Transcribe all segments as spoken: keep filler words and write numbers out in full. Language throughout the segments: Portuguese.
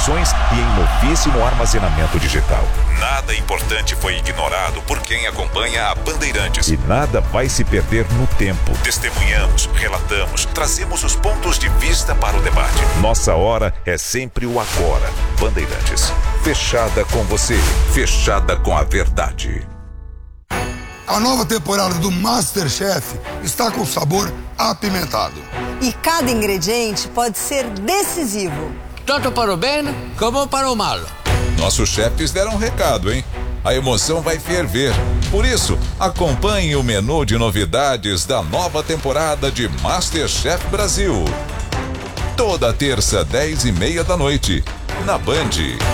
opções e em novíssimo armazenamento digital. Nada importante foi ignorado por quem acompanha a Bandeirantes. E nada vai se perder no tempo. Testemunhamos, relatamos, trazemos os pontos de vista para o debate. Nossa hora é sempre o agora. Bandeirantes. Fechada com você. Fechada com a verdade. A nova temporada do MasterChef está com sabor apimentado. E cada ingrediente pode ser decisivo. Tanto para o bem como para o mal. Nossos chefes deram um recado, hein? A emoção vai ferver. Por isso, acompanhe o menu de novidades da nova temporada de MasterChef Brasil. Toda terça, dez e meia da noite, na Band.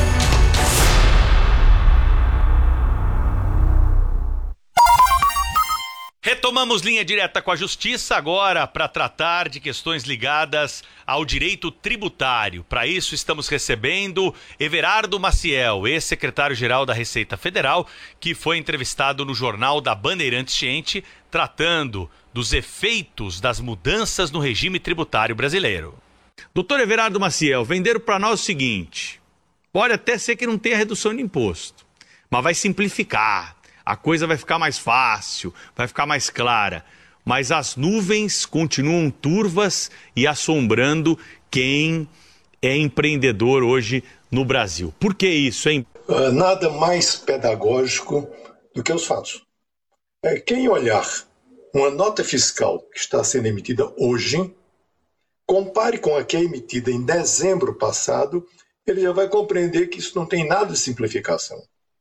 Retomamos linha direta com a Justiça agora para tratar de questões ligadas ao direito tributário. Para isso, estamos recebendo Everardo Maciel, ex-secretário-geral da Receita Federal, que foi entrevistado no Jornal da Bandeirantes Gente, tratando dos efeitos das mudanças no regime tributário brasileiro. Doutor Everardo Maciel, venderam para nós o seguinte: pode até ser que não tenha redução de imposto, mas vai simplificar. A coisa vai ficar mais fácil, vai ficar mais clara. Mas as nuvens continuam turvas e assombrando quem é empreendedor hoje no Brasil. Por que isso, hein? Uh, nada mais pedagógico do que os fatos. É, quem olhar uma nota fiscal que está sendo emitida hoje, compare com a que é emitida em dezembro passado, ele já vai compreender que isso não tem nada de simplificação.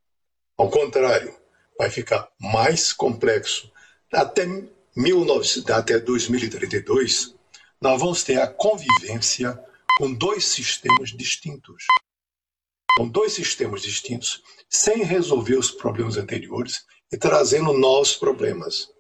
Ao contrário, vai ficar mais complexo. Até, mil e novecentos, até dois mil e trinta e dois, nós vamos ter a convivência com dois sistemas distintos. Com dois sistemas distintos, sem resolver os problemas anteriores e trazendo novos problemas.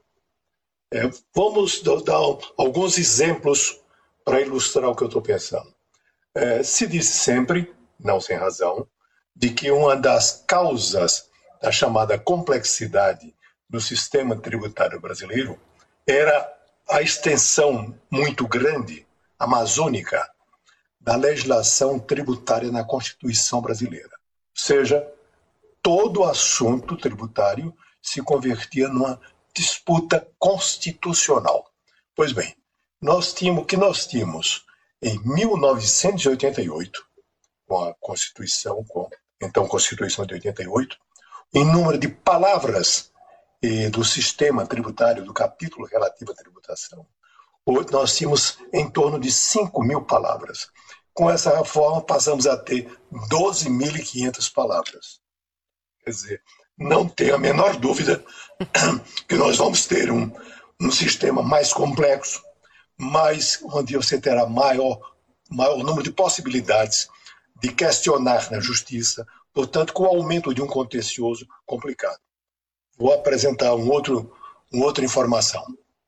É, vamos dar alguns exemplos para ilustrar o que eu estou pensando. É, se diz sempre, não sem razão, de que uma das causas da chamada complexidade do sistema tributário brasileiro era a extensão muito grande, amazônica, da legislação tributária na Constituição brasileira. Ou seja, todo assunto tributário se convertia numa disputa constitucional. Pois bem, nós tínhamos, o que nós tínhamos em mil novecentos e oitenta e oito, com a Constituição, com, então Constituição de oitenta e oito, em número de palavras eh, do sistema tributário, do capítulo relativo à tributação. Hoje nós tínhamos em torno de cinco mil palavras. Com essa reforma, passamos a ter doze mil e quinhentas palavras. Quer dizer, não tenho a menor dúvida que nós vamos ter um, um sistema mais complexo, mais, onde você terá maior, maior número de possibilidades de questionar na justiça, portanto, com o aumento de um contencioso complicado. Vou apresentar um outro, uma outra informação.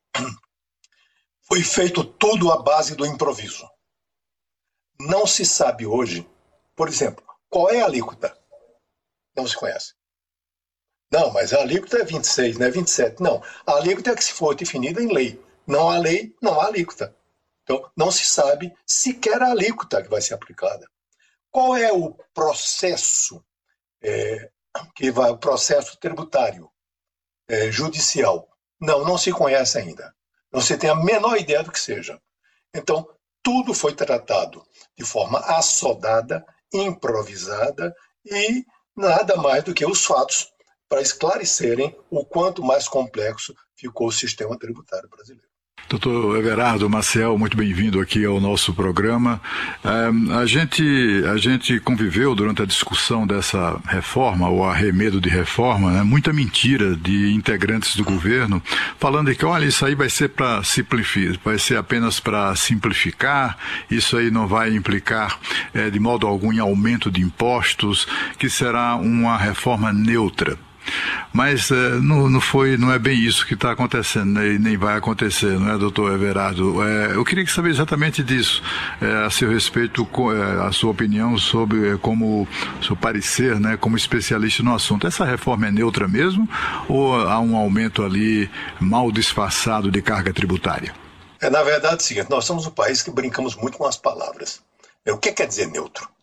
Foi feito tudo à base do improviso. Não se sabe hoje, por exemplo, qual é a alíquota? Não se conhece. Não, mas a alíquota é vinte e seis, não é vinte e sete. Não, a alíquota é que se for definida em lei. Não há lei, não há alíquota. Então, não se sabe sequer a alíquota que vai ser aplicada. Qual é o processo, é, que vai, o processo tributário, é, judicial? Não, não se conhece ainda. Não se tem a menor ideia do que seja. Então, tudo foi tratado de forma assodada, improvisada e nada mais do que os fatos para esclarecerem o quanto mais complexo ficou o sistema tributário brasileiro. Doutor Everardo Maciel, muito bem-vindo aqui ao nosso programa. É, a, gente, a gente conviveu durante a discussão dessa reforma, ou arremedo de reforma, né, muita mentira de integrantes do governo, falando que, olha, isso aí vai ser para simplificar, vai ser apenas para simplificar, isso aí não vai implicar é, de modo algum em aumento de impostos, que será uma reforma neutra. Mas é, não, não, foi, não é bem isso que está acontecendo, né? E nem vai acontecer, não é, doutor Everardo? É, eu queria saber exatamente disso, é, a seu respeito, é, a sua opinião sobre, é, como, seu parecer, né, como especialista no assunto. Essa reforma é neutra mesmo ou há um aumento ali mal disfarçado de carga tributária? É, na verdade, é o seguinte, nós somos um país que brincamos muito com as palavras. É, o que quer dizer neutro?